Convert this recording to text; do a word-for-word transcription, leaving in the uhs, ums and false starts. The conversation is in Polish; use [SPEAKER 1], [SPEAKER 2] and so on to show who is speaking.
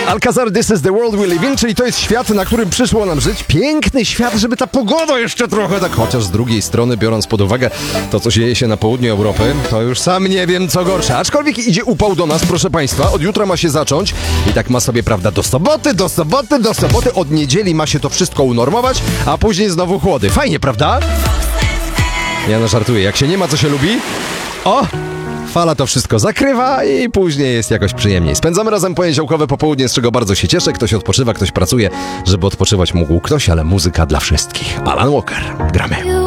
[SPEAKER 1] Alcazar, This is the world we live in, czyli to jest świat, na którym przyszło nam żyć. Piękny świat, żeby ta pogoda jeszcze trochę tak... Chociaż z drugiej strony, biorąc pod uwagę to, co dzieje się na południu Europy, to już sam nie wiem, co gorsze. Aczkolwiek idzie upał do nas, proszę państwa. Od jutra ma się zacząć i tak ma sobie, prawda, do soboty, do soboty, do soboty. Od niedzieli ma się to wszystko unormować, a później znowu chłody. Fajnie, prawda? Ja no żartuję. Jak się nie ma, co się lubi... O! Fala to wszystko zakrywa i później jest jakoś przyjemniej. Spędzamy razem poniedziałkowe popołudnie, z czego bardzo się cieszę. Ktoś odpoczywa, ktoś pracuje, żeby odpoczywać mógł ktoś, ale muzyka dla wszystkich. Alan Walker. Gramy.